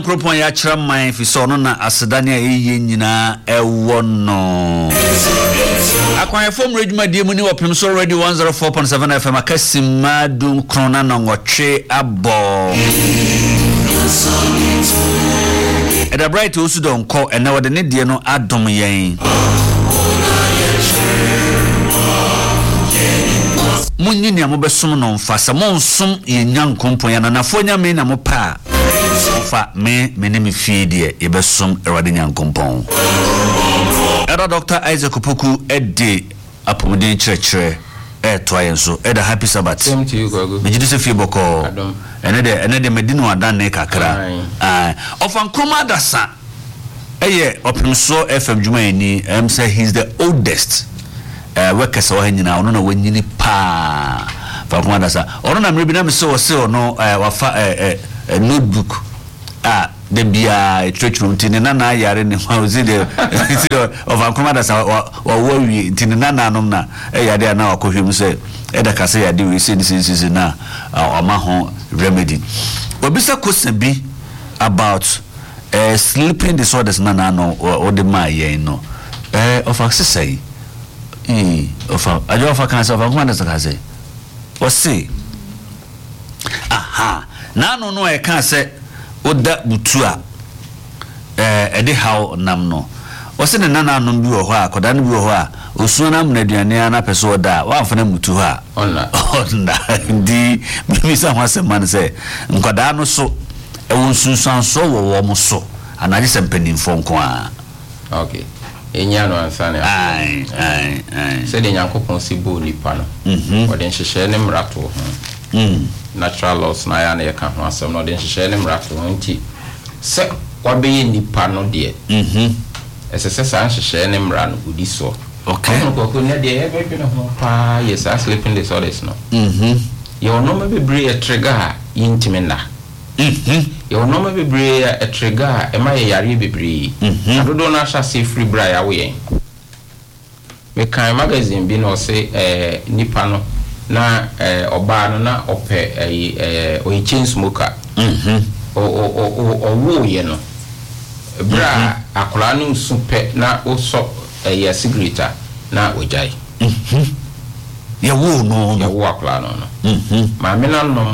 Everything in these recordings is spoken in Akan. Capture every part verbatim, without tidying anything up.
Propon ya chira man fi so no na asedane ayeye nyina ewo no akwan fom redwuma die mu ni wopem so radio one oh four point seven F M akasima dum krona na ngotwe abo Eda bright osu don ko ena wode ne die no adom yen munyi ni amobesom no mfasa monsum ye nyankompon ya na nafo nyame na mo pa fa me me ne me fie e besom erade nyankompon era Doctor Isaac Opoku ede apomden chirechire e to ayenso eda happy Sabbath same to you gogo me jide se fie boko ene de ene de medino adan ne kakra ah ofan kroma dasa eye opemso F M juma ni em say he's the oldest uh workers o hanyina ono na wanyini pa fa kroma dasa ono na mrebi na me se o se ono wafa notebook ah de bia church room tin na na yare ne ma ozi de of ankoma da sa wa wawi tin na na nom na e yade na akohwem se e da kase yade we se ni na ama ho remedy obisa question bi about uh, sleeping disorders na na no o de ma yen no eh of accessai eh of ajo of cancer of ankoma da sa kase o se aha na no no e kan se oda butua eh ede how nam no o se ne nana no bi wo ho a koda no bi wo ho a osuo na mun aduane ana pese oda wa amfana mutu ho a onna onna ndi bi sa ho asema ne se nkoda no so e won sunsan so wo wo mo so anaje se mpanimfo nko a okay enya no ansane ai ai ai se de nyankopon si bo nipa no mhm o de nhyehyɛ ne mrato ho mm natural laws na ya na ye ka ho asem no de nhyehyɛ ne mrato ho nti se wabeye nipa no de mhm esese sa nhyehyɛ ne mra no udi so okay ko ko ne de e be dwene ho pa yes sleeping disorders no mhm ye ono ma bebre e trigger yintimi na mhm ye ono ma bebre e trigger e ma ye yare bebre adodo na sha se free bra ya we yen me kan magazine bi no se eh nipa no na eh oba no na ope eh eh o chain smoker mhm o o o o wo ye no bra akola no supe na o so eh cigarette na ojai mhm ye wo no ye wo akola no no mhm ma me na no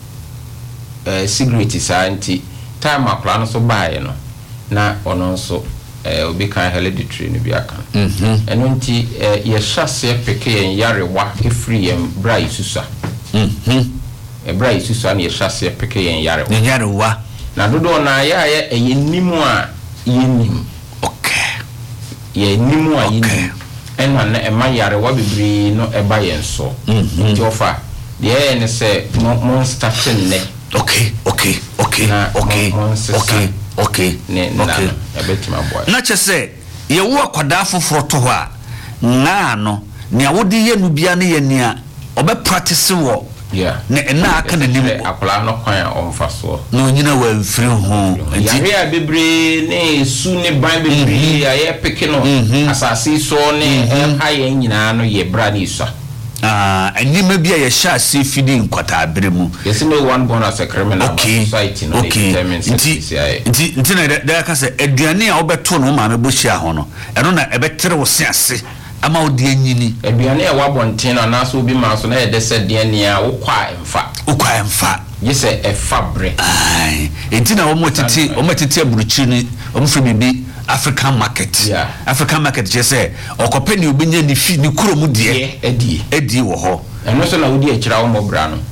eh cigarette sa nti time akola no so baaye no na ono so eh obi kan hereditary no bi aka mhm eno nti eh ye hyase peke yen yarewa efri yen bra isusa mhm e bra isusa na ye hyase peke yen yarewa ne yarewa na dodo na ya ye eye nimu a yenim okay ye nimu a yenim eno na e ma yarewa bibiri no e ba yen so nti ofa de ne se mon starting ne okay okay okay okay okay okay ne na e betima boy na chese ye wo akwada foforo to ho a na no ne awodi ye nu bia ne ye ne a obe practice wo yeah ne na aka na nim akola no kwan a omfa so no nyina wa mfiri ho yare a bebre ne su ne ban bebre a ye peke no asase so ne e ha ye nyina no ye bra ne isa ah anima bia ye sha se fidi nkwata abere mu yes no one born as a criminal okay. society no okay nti nti nti na da ka se aduane a obeto no ma me bohia ho no eno na ebetere wo se ase ama odi anyini aduane a wabonten no na so obi ma so na ye de se de ne a wo kwa emfa wo kwa emfa yese e fabre ai enti na wo motiti wo motiti aburuchi ni wo mfiri bibi African market yeah. African market je say okopeni obinya ni fi ni kuro mu de edi edi wo ho eno so na wodi akira wo mobra no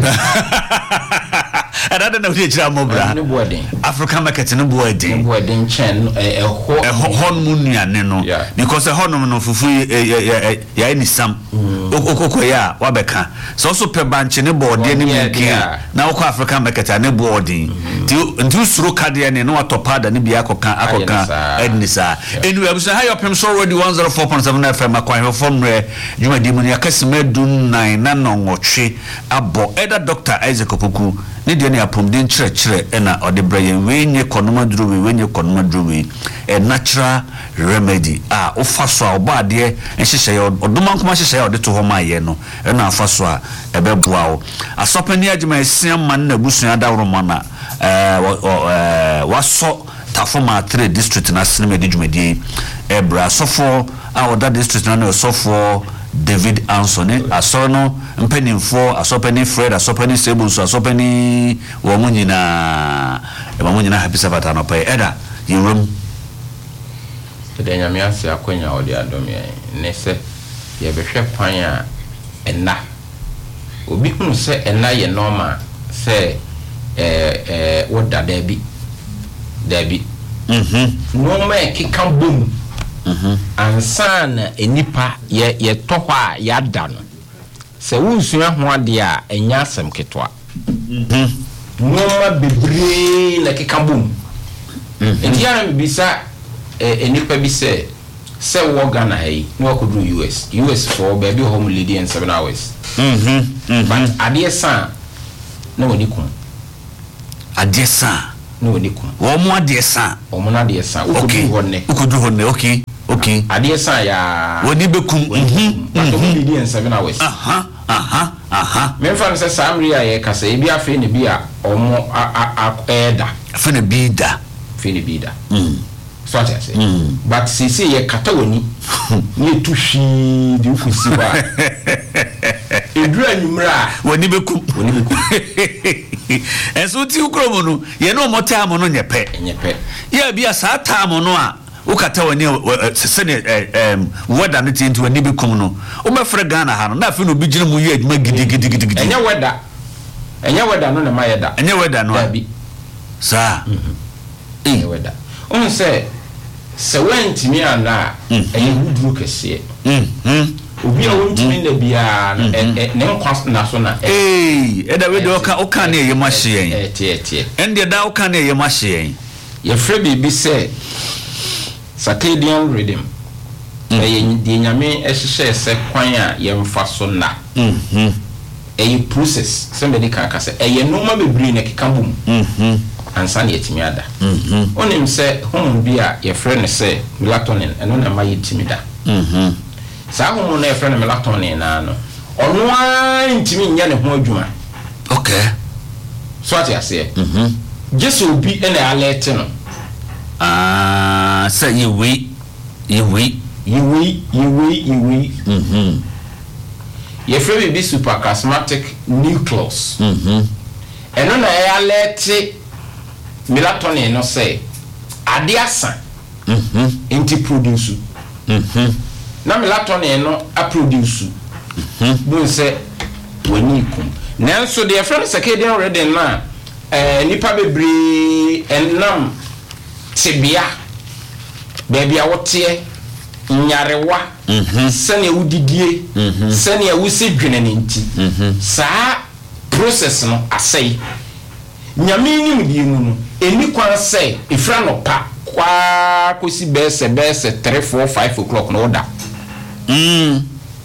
ada na wodi akira mobra no boarding African market no boarding no boarding chen e ho e ho mu nuane no because e ho no no fufu ya ni sam okoko ya wabeka so so pe banche ne boarding ni mkia na wo African market ne boarding ti nti suro kade ne no atopada ne bia akoka akoka ednisa anyway abusa ha yopem so already one oh four point seven F M akwan from re juma di mu ne akasima dun nine na no nwotwe abo eda Doctor Isaac Opoku ne de ne apomden kire kire ena ode braye we nye konoma duro we we nye konoma duro we a natural remedy ah ofa so a oba de enhyehyɛ odoma nkoma hyehyɛ ode to ho ma ye no ena afa so a ebeboa wo asopani agema esia man na busua dawro mana eh waso Tafoma three district na sinema de dwumadi ebra sofo a oda district na no sofo David Anthony asono mpanimfo asopani Fred asopani Sebuso asopani wo munyina e wo munyina happy sabbath no pay eda yirum de nyame ase akonya odi adomye ne se ye behwe pan a ena obi hunu se ena ye normal se eh eh woda da bi Debbie. Mhm. No man kika boom. Mhm. Ansana enipa ye ye tohwa ya dano. Se wonsua ho ade a enya asem ketwa. Mhm. No ma bebre na kika boom. Mhm. Enti ya mbisa enipa bi se se wo Ghana hai no akodu U S. U S for baby home lady in seven hours. Mhm. But ade san na woni kun. Ade san no woni kun wo mo ade san o mo na ade san ukodu honne ukodu honne okay okay ade san ya woni bekum mhm mhm lady in seven hours aha aha aha me fa se samri ya ye kasa e bi afi ne bi a o mo eda afi ne bi da afi ne bi da mm so ati ase mm but se se ye kata woni ne tuhwi di ufusi ba edru anyumra woni bekum woni bekum enso ti ukromo no ye no mo ta mo no nyepe nyepe ye bia sa ta mo no a ukata woni se ne em weda ne tinti woni bekum no o be frɛ Ghana ha no na afi no bi gine mu ye adwuma gidi gidi gidi gidi enya weda enya weda no na ma yeda enya weda no abi sa enya weda on se se wentimi ana enya huduru kese mhm obi a wontimi na bia ne nkwa na so na eh eda we de oka oka na ye mahye eh tie tie ende da oka na ye mahye ye frɛ bibi se circadian rhythm eh ye nyame ehyehyɛ se kwan a ye mfa so na mhm eh process somebody kan ka se eh no ma bebre na keka bom mhm ansa na yetimi ada mhm onim se hormone bi a ye frɛ ne se melatonin eno na ma yetimi da mhm sa hormone na ye frɛ ne melatonin na no ono a ntimi nya ne ho adwuma okay so ati ase mhm jesu obi ena alert no ah say you we you we you we you we you we mhm ye frɛ bi suprachiasmatic nucleus mhm eno na ye alert melatonin no say ade asa mhm enti produce mhm na melatonin no a produce mhm don say woni kum nanso de frɛ circadian rhythm na eh nipa bebre enam tibia baby a wote nyarewa mhm sane wudidie mhm sane wusi dwene ne nti mhm saa process no asai nyame nim die mu no eni kwan sai ifra no pa kwa kosi bese bese three four five o'clock no da mm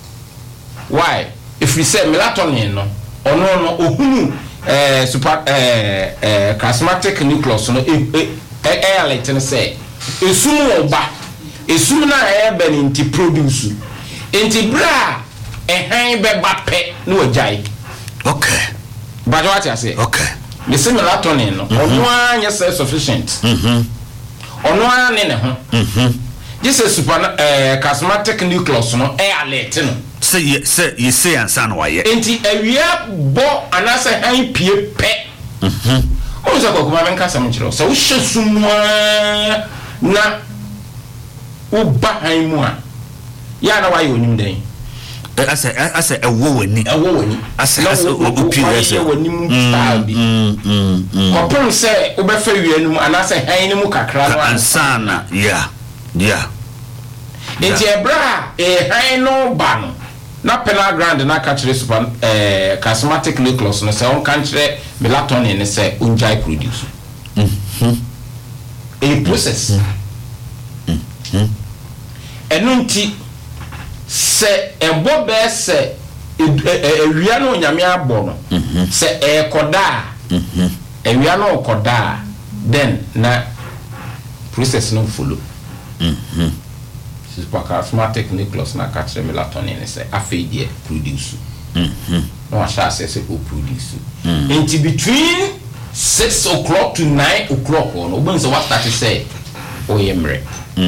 why if we say melatonin no ono no ohunu eh super eh eh chiasmatic nucleus no e e alert no say esum oba esum na e be ni nti produce nti bra ehan be ba pe no ajai okay but what I say okay me say melatonin no ono anya say sufficient mhm ono ane ne ho mhm this is super eh chiasmatic nucleus no e alert no say you say you say ansa no waye enti awia bo anase han pie pe mhm o so kokoma men ka sam kiro so wo hyesumu na wo ba han mu a ya na waye onim den asa asa ewo wani ewo wani asa asa opi asa wani mu style bi mm mm mm kopon se wo be fa wianu mu anase han ni mu kakra no ansa na yeah yeah enti ebra e han no ba no na penal gland na catch super eh chiasmatic nucleus no se on kantre melatonin ne se unjai produce mhm a process mhm enunti se ebo be se ewia no nyame abo no se e koda mhm ewia no okoda then na process no follow mhm Superchiasmatic nucleus na catch melatonin say afedie produce mhm no asha say say o produce into between six o'clock to nine o'clock on ogbon say what start say o yemre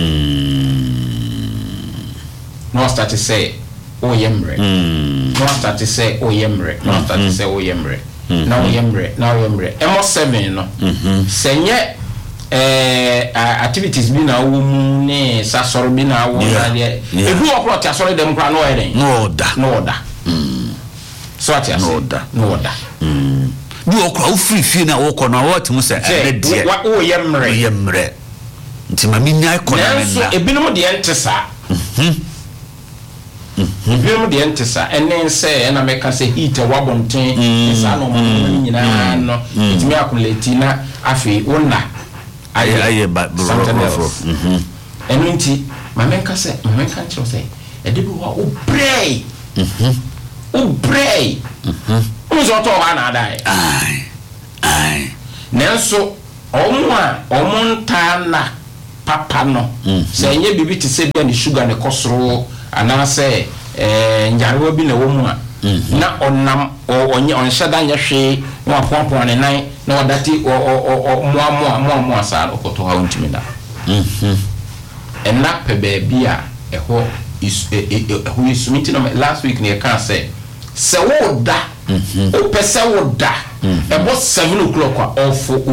mm no start say o yemre mm no start say o yemre no start say o yemre na o yemre na o yemre emo seven no mhm senye eh activities bi na wo mu ne sasoro bi na wo na de ebu okro ti asoro dem kra no eren no da no da mm so ati ase no da no da mm bi okro wo free free na wo ko na wo timu se e de wa wo yemre yemre nti ma minya iko na na so ebinom de entesa mhm ebinom de entesa enen se na meka se heat wa bonten isa no mo nyina no itimi akuleti na afi wona aye aye ba bro mhm enu nti ma menka se ma menka nchiro se e de bi wa o pray mhm o pray mhm o zo to ha na dai ai ai nenso omo a omo nta na papa no se enye bibi ti se bia ni sugar ne kosoro ana se eh njarewa bi na wo mu a na onam onye onhyada nya hwe na apopon ne nan na wadati o o mo mo mo mo asa okoto ha ntimi da mhm enna pebe bia eho is eho isumiti no last week ne kan say se wo da mhm o pese wo da ebo seven o'clock off o o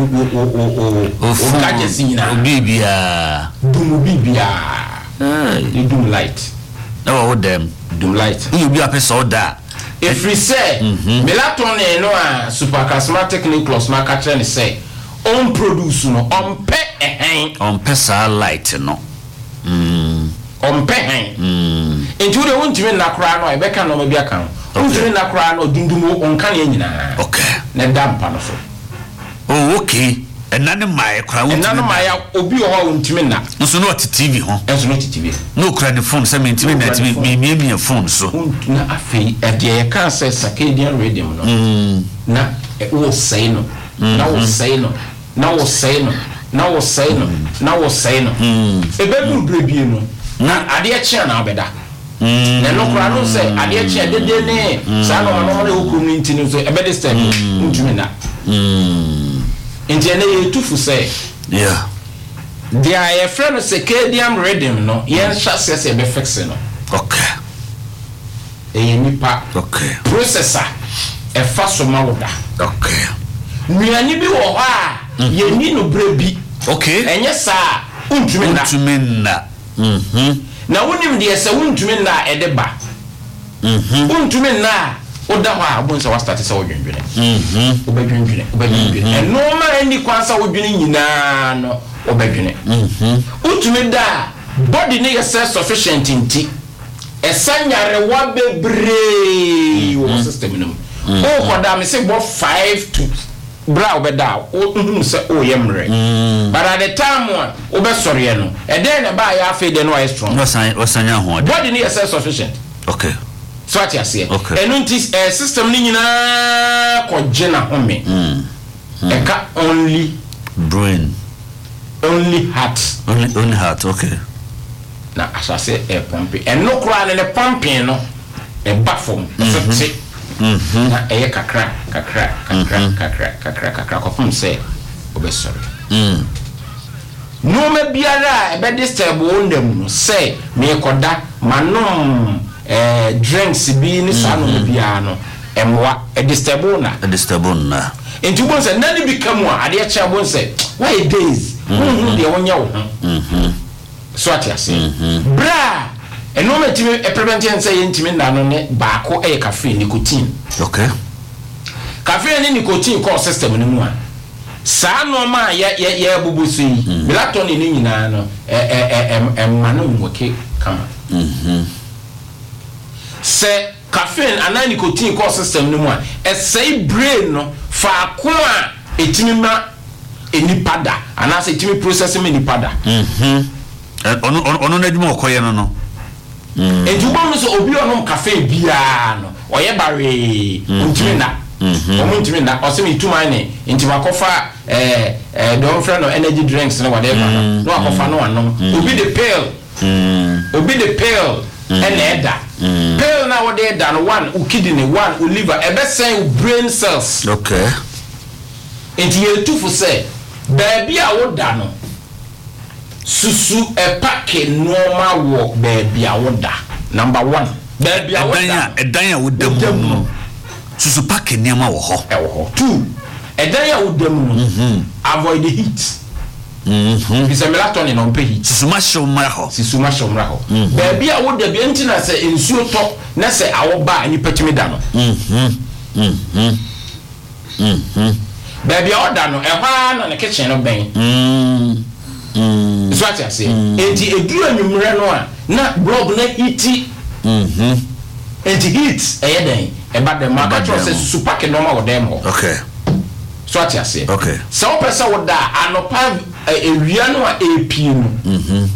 o o ka jesina bibia dum bibia eh dum light no wo dem dum light you be a person da if we say melatonin no a superchiasmatic nucleus na ka tell say on produce no on pe ehen on pesa light no mm on pe ehen mm enti wo de wontimi na kra no e be ka no ma bia kan wontimi na kra no dundum on kan ye nyina okay na dampa no so oh okay enane mai kra wontimi enane mai obi ho wontimi na nso no T V ho enso no T V no kra ne phone se mentimi na timi mi mi mi phone so na afei e de ka say circadian rhythm no mm na wo say no na wo say no na wo say no na wo say no na wo say no e be du brebie no na ade e chia na obeda mm na no kra no say ade e chia dede ne sa no no no okru ni ntini so e be de step ntumi na mm entiene ye tufu say yeah they are a friend of circadian rhythm no yen chassis say be fix no okay e nipa okay processor e fa so ma woda okay nuani bi wo ha ye ni no brebi okay enye sa untumi na untumi na mhm na wonim de se untumi na e de ba mhm untumi na oda ha abun se wa start se wo dwendwene mhm obedwendwene obedwendwene eno ma eni kwansa wo dwene nyina no obedwene mhm untumi da body ne self sufficient nti esanyare wa bebre wo system no o koda me se bo five to bra obeda o nhunu se o yemre but at the time o be sori no e den na ba ya afi de no is strong no san o sanya ho body ne self sufficient okay so what you say okay. enu nti system ni nyina ko gena home mm e ka only brain only heart only only heart okay na asase e pompe eno kura ne pumping no e bafom so ti mhm na e kakra kakra kakra kakra kakra kakra ko fum say obesori mm no me biara e be disturb wondem no say me koda manom eh drinks bi ni sano mm -hmm. bia no emwa e disturb na e disturb na enti bon say nani bi kamu a ade cha bon say why days mhm de wonya wo mhm so atiase mhm bra eno metimi e prevent say yentimi na no ne baako e caffeine nicotine okay caffeine ni nicotine ko system ni mu a sa no ma ya ya bubusu yi melatonin ni nyina no e e e manu nwoke kama mhm se caffeine and nicotine ko system ni mu a e say brain no fa ko a etimi ma enipada ana se etimi process me enipada mhm ono ono na djuma okoye no no mm ejuma no so obi onom caffeine bia no oye bare ontimi na mhm omo ntimi na o se me tuma ne nti makofa eh eh don friend no energy drinks no whatever no akofa no ano obi the pill mm obi the pill and eda pill na what they done one u kidney one u liver e be sen brain cells okay nti ye tufu say baby a wo da no susu e pack normal wo baby a wo da number one baby a wo da edan a wo da mu susu pack niam wo ho e wo ho two edan a wo da mu no avoid the heat mhm bisa melatonin on pay heat susu ma show mra ho susu ma show mra ho baby a wo da bi enti na say ensuo to na say awo ba ani patimi da no mhm mhm mhm baby a wo da no e hwa na ne kitchen no ben mhm mm so ati ase enti eduru anwumre no a na blog na hiti mhm enti hit eye den e ba dem aka tro se super ke normal wo dem ho okay so ati ase okay so o pesa wo da anopa ewia no a epie no mhm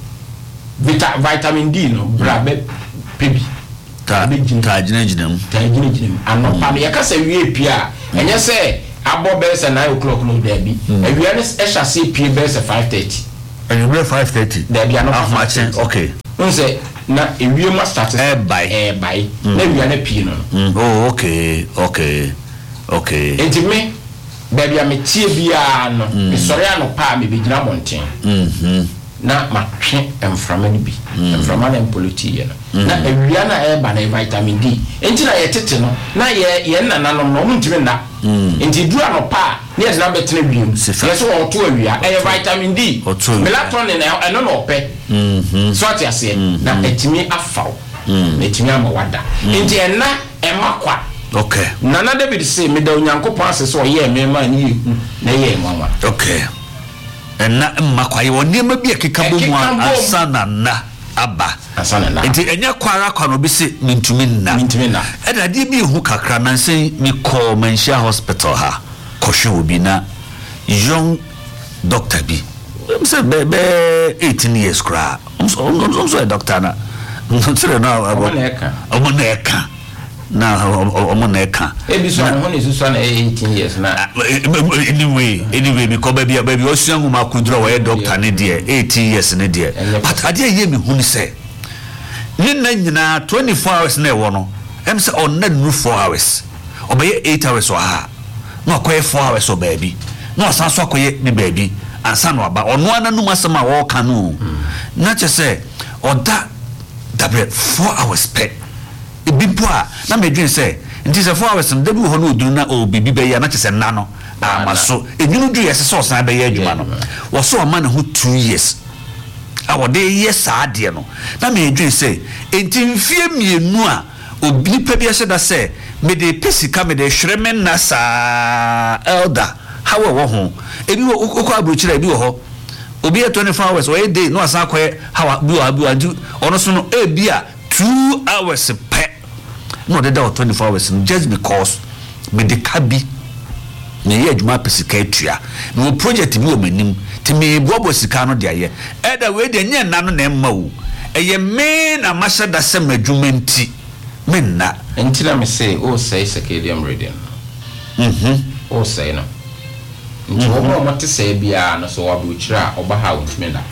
vitamin D no bra be pebi ta ta gina gina mu ta gina gina anopa no yakasa wie epie a enye se abo be se nine o'clock no da bi ewia no e sha se epie be se five thirty and you five thirty da bi anopa matching okay unse na ewie ma start eh by eh by na ewia na pie no oh okay okay okay enti me baby am tie bia no me sori anopa me begina monten mhm na matwe emframa ni bi emframa na politi ye no na ewia na e ba na vitamin D enti na ye tete no na ye ye nana no no ntimi na enti duru anopa na ye na betene biom ye so o to ewia e vitamin D melatonin e no no pe mhm so ati ase na etimi afaw na etimi amawada enti enna e makwa okay Nana David say me da Onyankopon asese o ye me ma ni ehu na ye nwanwa okay enna mmakwaye woni ma bi ekeka bomu asana na aba asana na enti enya kwara kwa no bi se mintumi na mintumi na eda de bi hu kakra na nsen mi call Manshia Hospital ha kosho obi na young doctor bi say be be eighteen years kra so so doctor na so na omoneka omoneka na omoneka ebi so na honi so na eighteen years na anyway anyway mi ko baby baby o suangu ma kudura wa doctor ne de eighteen years ne de but ade ye mi huni se ni na nyina twenty-four hours na e wo no em se on na nu four hours obaye eight hours o ha na akoye four hours o baby na asan so akoye ni baby ansa no aba ono ana nu masema wo ka no na che se oda dabre four hours pe bibua na medwin se nti se four hours ndebu ho no oduru na o bibi be ya na chese nna no amaso enunu du yese so san be ya adwuma no wo so ma ne ho two years awode yes ade no na medwin se enti mfie mienu a obi pa bi ese da se me de pesika me de hwereme na sa elder how wo ho ebi wo okọ abrochira ebi wo ho obi e twenty-four hours o e day no asan akọ how bi wa bi wa ju ono so no e bi a two hours pe no they do twenty-four hours just because me de kabi me ye adwuma pesika etua me project bi o manim ti me bobo sika no de aye e da we de nye nna no na emma wo eye me na masha da se madwuma nti me nna enti na me say o say circadian rhythm mhm o say no nti wo mo mate say bia no so wa bu chira oba ha wo ntime na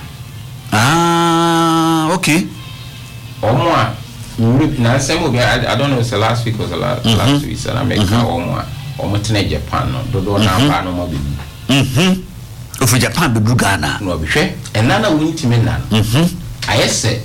ah okay omo a na say mo bia I don't know it's the last week was the last, mm-hmm. last week and I make omo a omo tene Japan no dodo na ba no mo bi mhm ofu Japan be Ghana no bi hwe ena na wo ntime na mhm ayese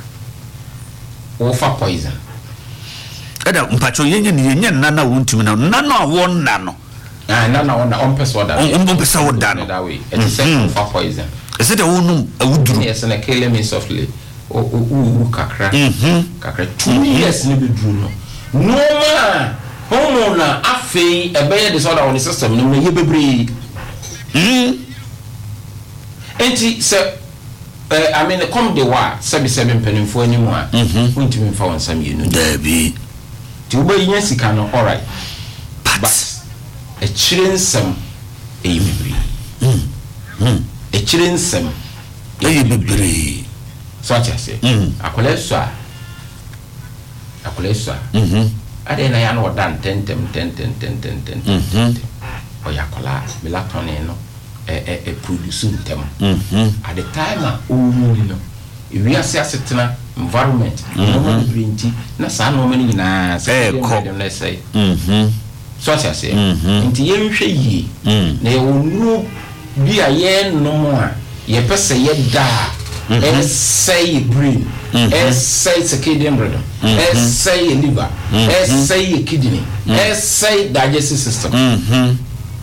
wo fa poison eda mpacho yenye ni yenye nna na wo ntime na nna no awo nna no ah nna na wona on pesa woda on pesa woda no that way it is said for poison is it a wonu awuduru yes na kill me softly o o kakra mhm kakra two years ni be duru no no ma homo na afei ebe the disorder on the system no ye bebre mhm enti se eh I mean come the wa seven seven penimfo animu a mhm untimi mfa won sam yenu dabi ti wo yin sika no all right but a children sam e bebre mhm a children sam e bebre so acha se akola so a akola so a mhm ade na ya no dan ten ten ten ten ten ten ten mhm o ya kola melatonin no e e e produce ntem mhm at the time a o mu no we are setting environment no man green na sa no man nyina say dem na say mhm so say say nti ye nhwe yi na ye onu bi a ye no mo a ye pese ye da e say brain e say circadian rhythm e say liver e say kidney e say digestive system mhm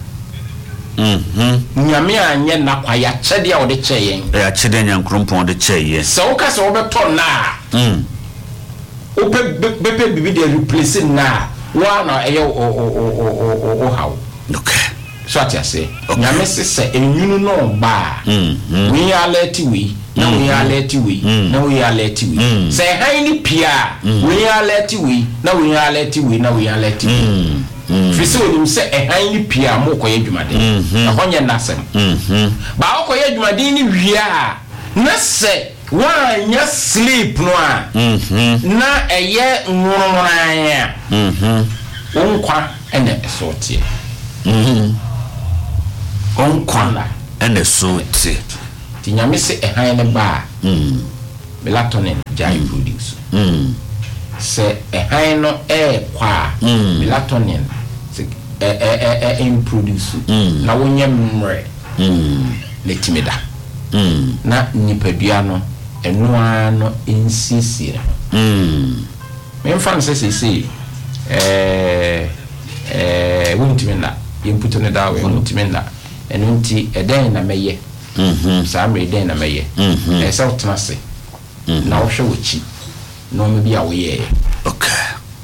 mhm nyame anye na kwa ya chede a wo de cheyen ya chede nyankrompon de cheye so ka so be to na mm o pe be pe bibi de replace na wa na e o o o o how okay so ati ase nyame se se enyunu no ba mhm we alert we na we alert we na we alert we say han ni pia we alert we na we alert we na we alert we fisi onim se ehan ni pia mo koye dwumade na honye nasem mhm ba okoye dwumade ni wia na se wa nya sleep no a mhm na eye nwurunwuranya mhm onkwa ene esotie mhm onkwa ene sotie ti nyame se ehan ne ba mhm melatonin jai produce mhm se ehan no e kwa melatonin eh eh eh in produce na wonye mre mm le timida mm na nipadua no eno ano insisire mm me mfa se se se eh eh wontimina yimputo ne dawe wontimina eno nti eden na meye mhm sa mre eden na meye mhm e se otnase na wo hwe wochi no me bia wo ye okay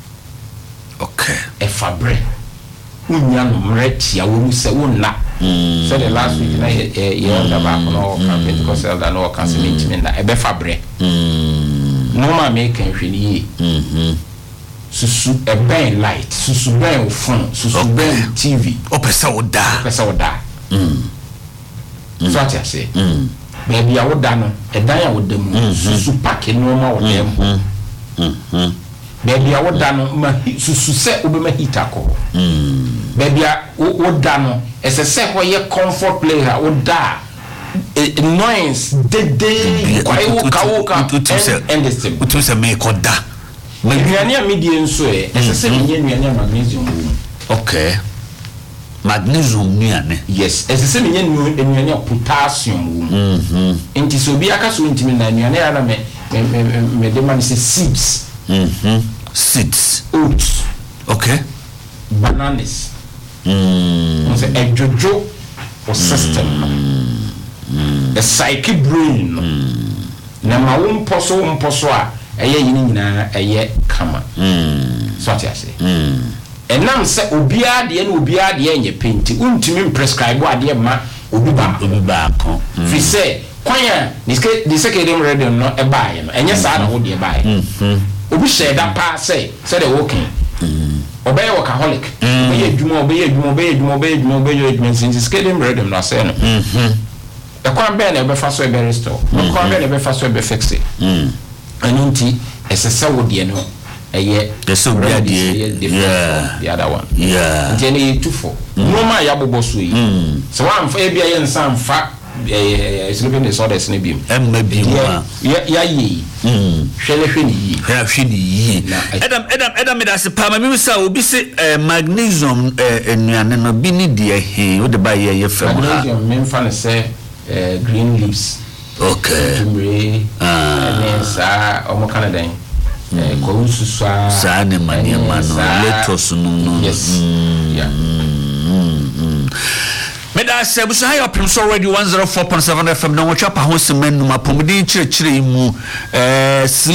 okay e fabre unya no mretia wo se wonna so the last week na ye ye onda ba no campaign because elder no can see me na e be fabre no ma me kan hwini mhm susu e ben light susu ben phone susu ben tv opesa oda opesa oda mm so ati ase mm baby a woda no e dan a woda mu susu pack no ma woda mu mhm baby a woda no ma susu se obema heater ko mm baby a woda no ese se hoye comfort player woda noise dede kwayo kawoka and the same utu se me koda nuane a medie nso e ese se menye nuane magnesium wo okay magnesium nuane yes ese se menye nuane potassium wo mhm enti so bi aka so ntimi na nuane ana me me de man se seeds mhm seeds oats okay bananas mm so a jojo or system mm a psychic brain na ma wo mposo wo mposo a eye yini nyina eye kama mm so ati ase mm enam se obia de na obia de enye penti untimi prescribe ade ma obi ba obi ba ko fi se kwanya niske de secondary radio no e baaye no enye saa na wo de baaye mhm obi share da pa say say the working mm obey workaholic obey adwuma obey adwuma obey adwuma obey adwuma obey adwuma since secondary radio no say no mhm e kwa be na e be fa so e be restore e kwa be na e be fa so e be fix it mm anunti esese wo de no eye so bia de yeah the other one yeah nti two four no ma ya bobo so yi so wa mfa e bia ye nsa mfa eh sleeping disorders ne biem emma biem ya ya yi mm hwele hwe ni yi hwe ni yi edam edam edam da se pa ma mi sa obi se magnesium enuane no bi ni de he wo de ba ye ye fa magnesium me mfa ne se green leaves okay tumre ah ne sa omo Canada eh ko ususwa sa ne mania mano lettuce no yes yeah Meda se busa hayo primso radio one oh four point seven F M no watch up ho semen no mapomdi chire chire mu eh